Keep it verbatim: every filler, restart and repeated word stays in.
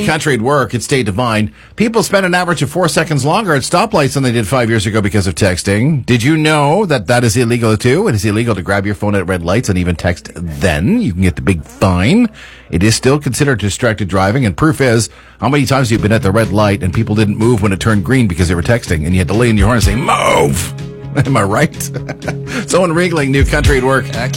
New Country at work, it stayed divine. People spend an average of four seconds longer at stoplights than they did five years ago because of texting. Did you know that that is illegal too? It is illegal to grab your phone at red lights and even text then. You can get the big fine. It is still considered distracted driving, and proof is, how many times have you been at the red light and people didn't move when it turned green because they were texting, and you had to lay in your horn and say, move! Am I right? Someone wriggling New Country at work.